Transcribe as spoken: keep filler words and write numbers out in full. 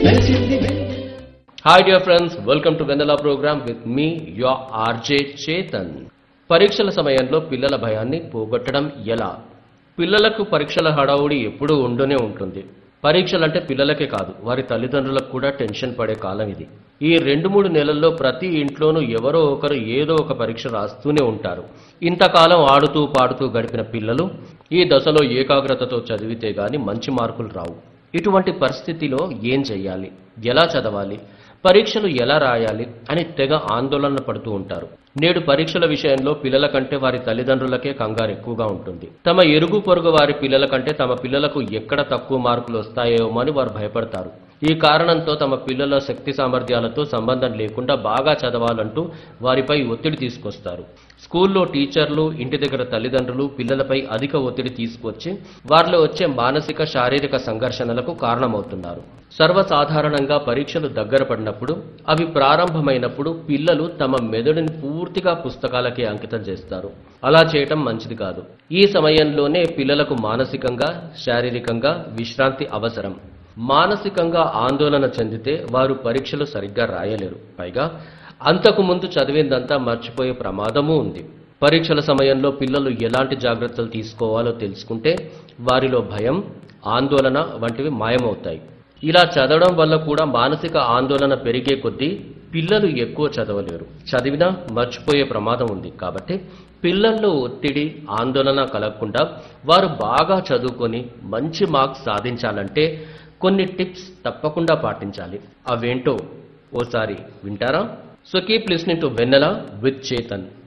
Hi dear friends, welcome to Vanilla program with me, your R J Chetan. పరీక్షల సమయంలో పిల్లల భయాన్ని పోగొట్టడం ఎలా? పిల్లలకు పరీక్షల హడావుడి ఎప్పుడూ ఉంటూనే ఉంటుంది. పరీక్షలంటే పిల్లలకే కాదు, వారి తల్లిదండ్రులకు కూడా టెన్షన్ పడే కాలం ఇది. ఈ రెండు మూడు నెలల్లో ప్రతి ఇంట్లోనూ ఎవరో ఒకరు ఏదో ఒక పరీక్ష రాస్తూనే ఉంటారు. ఇంతకాలం ఆడుతూ పాడుతూ గడిపిన పిల్లలు ఈ దశలో ఏకాగ్రతతో చదివితే గాని మంచి మార్కులు రావు. ఇటువంటి పరిస్థితిలో ఏం చేయాలి, ఎలా చదవాలి, పరీక్షలు ఎలా రాయాలి అని తెగ ఆందోళన పడుతూ ఉంటారు. నేడు పరీక్షల విషయంలో పిల్లల కంటే వారి తల్లిదండ్రులకే కంగారు ఎక్కువగా ఉంటుంది. తమ ఎరుగు పొరుగు వారి పిల్లల కంటే తమ పిల్లలకు ఎక్కడ తక్కువ మార్కులు వస్తాయేమో అని వారు భయపడతారు. ఈ కారణంతో తమ పిల్లల శక్తి సామర్థ్యాలతో సంబంధం లేకుండా బాగా చదవాలంటూ వారిపై ఒత్తిడి తీసుకొస్తారు. స్కూల్లో టీచర్లు, ఇంటి దగ్గర తల్లిదండ్రులు పిల్లలపై అధిక ఒత్తిడి తీసుకొచ్చి వారిలో వచ్చే మానసిక శారీరక సంఘర్షణలకు కారణమవుతున్నారు. సర్వసాధారణంగా పరీక్షలు దగ్గర పడినప్పుడు, అవి ప్రారంభమైనప్పుడు పిల్లలు తమ మెదడుని పూర్తిగా పుస్తకాలకే అంకితం చేస్తారు. అలా చేయటం మంచిది కాదు. ఈ సమయంలోనే పిల్లలకు మానసికంగా, శారీరకంగా విశ్రాంతి అవసరం. మానసికంగా ఆందోళన చెందితే వారు పరీక్షలు సరిగ్గా రాయలేరు. పైగా అంతకు ముందు చదివిందంతా మర్చిపోయే ప్రమాదమూ ఉంది. పరీక్షల సమయంలో పిల్లలు ఎలాంటి జాగ్రత్తలు తీసుకోవాలో తెలుసుకుంటే వారిలో భయం, ఆందోళన వంటివి మాయమవుతాయి. ఇలా చదవడం వల్ల కూడా మానసిక ఆందోళన పెరిగే కొద్దీ పిల్లలు ఎక్కువ చదవలేరు, చదివినా మర్చిపోయే ప్రమాదం ఉంది. కాబట్టి పిల్లల్లో ఒత్తిడి, ఆందోళన కలగకుండా వారు బాగా చదువుకొని మంచి మార్క్స్ సాధించాలంటే కొన్ని టిప్స్ తప్పకుండా పాటించాలి. అవేంటో ఓసారి వింటారా? So keep listening to vanilla with Chetan.